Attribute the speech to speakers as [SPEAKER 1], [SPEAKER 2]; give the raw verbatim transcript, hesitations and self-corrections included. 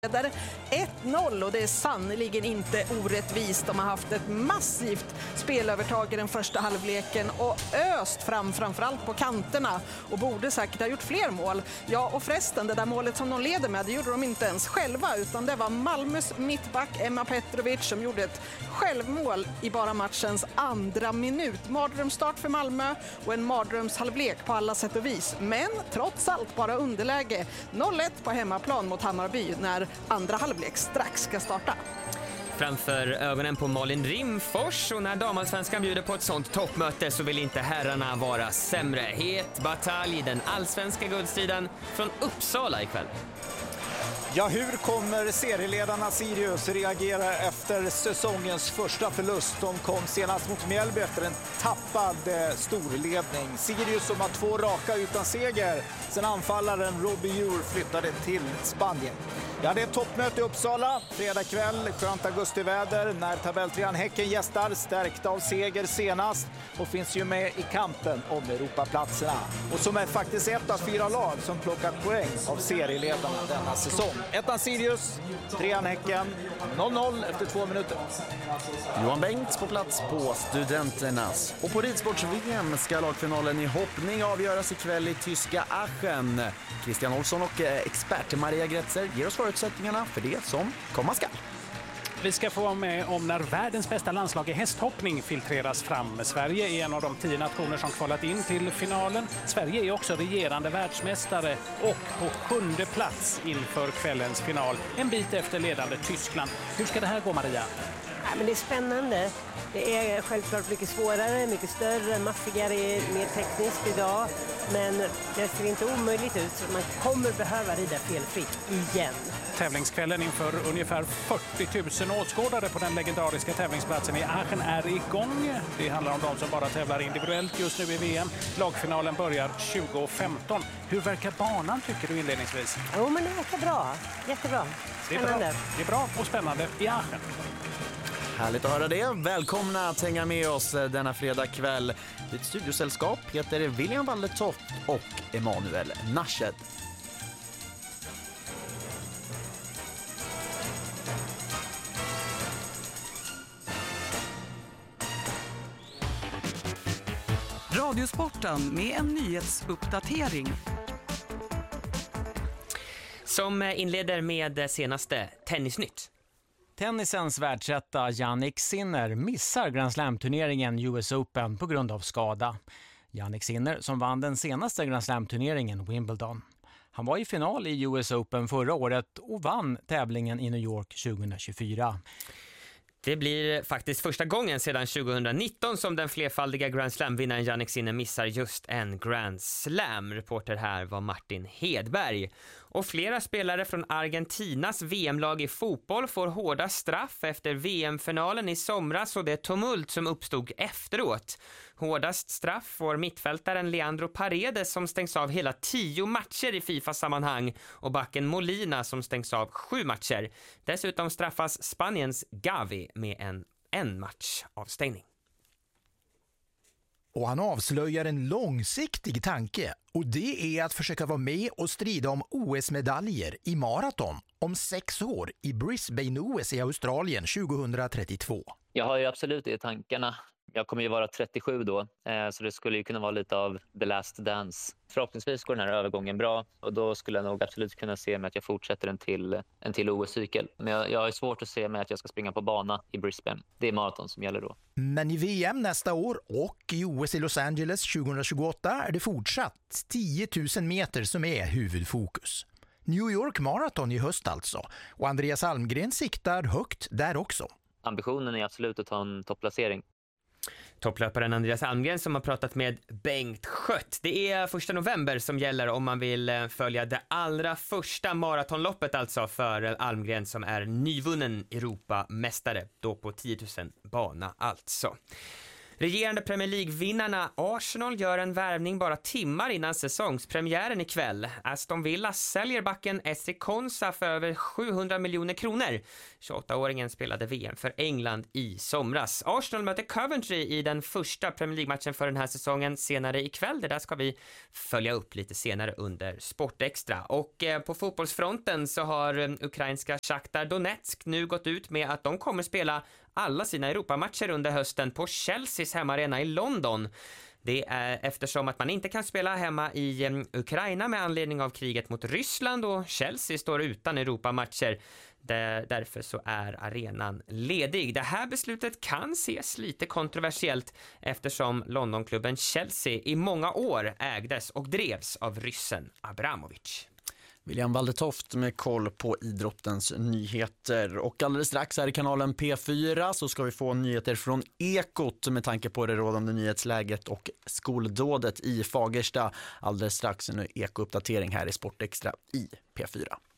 [SPEAKER 1] ett noll och det är sannoliken inte orättvist. De har haft ett massivt spelövertag i den första halvleken och öst fram framförallt på kanterna och borde säkert ha gjort fler mål. Ja, och förresten, det där målet som de leder med, det gjorde de inte ens själva, utan det var Malmös mittback Emma Petrovic som gjorde ett självmål i bara matchens andra minut. Mardrömsstart för Malmö och en mardrömshalvlek på alla sätt och vis. Men trots allt bara underläge. noll ett på hemmaplan mot Hammarby när andra halvlek strax ska starta.
[SPEAKER 2] Framför ögonen på Malin Rimfors, och när damallsvenskan bjuder på ett sånt toppmöte så vill inte herrarna vara sämre. Het batalj i den allsvenska guldstriden från Uppsala ikväll.
[SPEAKER 3] Ja, hur kommer serieledarna Sirius reagera efter säsongens första förlust? De kom senast mot Mjällby efter en tappad eh, storledning. Sirius som har två raka utan seger sen anfallaren Robbie Djur flyttade till Spanien. Ja, det är toppmöte i Uppsala, fredag kväll, skönt augustiväder när tabelltrean Häcken gästar, stärkta av seger senast och finns ju med i kampen om Europaplatserna. Och som är faktiskt ett av fyra lag som plockat poäng av serieledarna denna säsong. Ettan Sirius, trean Häcken, noll noll efter två minuter.
[SPEAKER 4] Johan Bengts på plats på Studenternas. Och på ridsports-V M ska lagfinalen i hoppning avgöras ikväll i tyska Aachen. Christian Olsson och expert Maria Gretzer ger oss förutsättningarna för det som komma skall.
[SPEAKER 5] Vi ska få vara med om när världens bästa landslag i hästhoppning filtreras fram. Sverige är en av de tio nationer som kvalat in till finalen. Sverige är också regerande världsmästare och på sjunde plats inför kvällens final. En bit efter ledande Tyskland. Hur ska det här gå, Maria?
[SPEAKER 6] Ja, men det är spännande. Det är självklart mycket svårare, mycket större, maffigare, mer tekniskt idag. Men det ser inte omöjligt ut. Man kommer behöva rida felfritt igen.
[SPEAKER 5] Tävlingskvällen inför ungefär fyrtio tusen åskådare på den legendariska tävlingsplatsen i Aachen är igång. Det handlar om de som bara tävlar individuellt just nu i V M. Lagfinalen börjar tjugo femton. Hur verkar banan, tycker du inledningsvis?
[SPEAKER 6] Jo, men det verkar bra. Jättebra. Spännande.
[SPEAKER 5] Det är bra, det är bra och spännande i Aachen.
[SPEAKER 4] Härligt att höra det. Välkomna att hänga med oss denna fredag kväll. Ditt studiosällskap heter William Walletoft och Emanuel Nasched.
[SPEAKER 7] Radiosporten med en nyhetsuppdatering.
[SPEAKER 2] Som inleder med senaste Tennisnytt.
[SPEAKER 8] Tennisens världsetta Jannik Sinner missar Grand Slam-turneringen U S Open på grund av skada. Jannik Sinner som vann den senaste Grand Slam-turneringen Wimbledon. Han var i final i U S Open förra året och vann tävlingen i New York tjugohundratjugofyra.
[SPEAKER 2] Det blir faktiskt första gången sedan tjugohundranitton som den flerfaldiga Grand Slam-vinnaren Jannik Sinner missar just en Grand Slam. Reporter här var Martin Hedberg. Och flera spelare från Argentinas V M-lag i fotboll får hårda straff efter V M-finalen i somras och det tumult som uppstod efteråt. Hårdast straff får mittfältaren Leandro Paredes som stängs av hela tio matcher i FIFA-sammanhang och backen Molina som stängs av sju matcher. Dessutom straffas Spaniens Gavi med en en match avstängning.
[SPEAKER 9] Och han avslöjar en långsiktig tanke, och det är att försöka vara med och strida om O S-medaljer i maraton om sex år i Brisbane-O S i Australien tjugohundratrettiotvå.
[SPEAKER 10] Jag har ju absolut det i tankarna. Jag kommer ju vara trettiosju då, så det skulle ju kunna vara lite av the last dance. Förhoppningsvis går den här övergången bra och då skulle jag nog absolut kunna se mig att jag fortsätter en till, en till O S-cykel. Men jag, jag har svårt att se mig att jag ska springa på bana i Brisbane. Det är maraton som gäller då.
[SPEAKER 9] Men i V M nästa år och i O S i Los Angeles tjugohundratjugoåtta är det fortsatt tio tusen meter som är huvudfokus. New York Marathon i höst alltså, och Andreas Almgren siktar högt där också.
[SPEAKER 10] Ambitionen är absolut att ta en topplacering.
[SPEAKER 2] Topplöparen Andreas Almgren som har pratat med Bengt Schött. Det är första november som gäller om man vill följa det allra första maratonloppet alltså för Almgren som är nyvunnen Europamästare. Då på tio tusen bana alltså. Regerande Premier League-vinnarna Arsenal gör en värvning bara timmar innan säsongspremiären ikväll. Aston Villa säljer backen Ezri Konsa för över sjuhundra miljoner kronor. tjugoåttaåringen spelade V M för England i somras. Arsenal möter Coventry i den första Premier League-matchen för den här säsongen senare ikväll. Det där ska vi följa upp lite senare under Sportextra. Och eh, på fotbollsfronten så har eh, ukrainska Shakhtar Donetsk nu gått ut med att de kommer spela alla sina Europamatcher under hösten på Chelseas hemmaarena i London. Det är eftersom att man inte kan spela hemma i um, Ukraina med anledning av kriget mot Ryssland och Chelsea står utan Europamatcher. Där, därför så är arenan ledig. Det här beslutet kan ses lite kontroversiellt eftersom Londonklubben Chelsea i många år ägdes och drevs av ryssen Abramovich.
[SPEAKER 4] William Waldetoft med koll på idrottens nyheter. Och alldeles strax här i kanalen P fyra så ska vi få nyheter från Ekot med tanke på det rådande nyhetsläget och skoldådet i Fagersta. Alldeles strax en Eko-uppdatering här i Sportextra i P fyra.